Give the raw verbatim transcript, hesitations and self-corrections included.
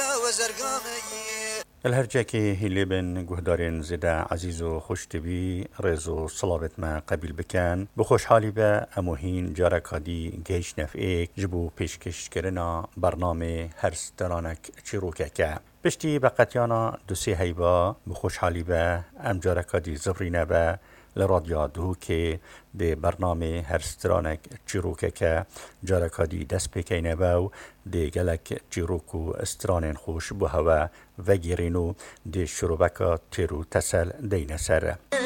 الهرجاكي هيلي بن جهدارين زدا عزيز و خوشتبي ريزو صلابت ما قبيل بكان بخوش حالي با اموهين جارك هادي جيش نفئيك جبو پیشکش کرنا برنامه هرسترانك چروكاكا بشتي بقاتيانا دوسي هيبا بخوش حالي با ام جارك هادي زفرينا با لراديو دوكي دي برنامه هرسترانك چروكاكا جارك هادي دست بكينا باو دي گلك چروكو استرانين خوش بو هوا وگيرينو دي شروبكا تيرو تسل دين سر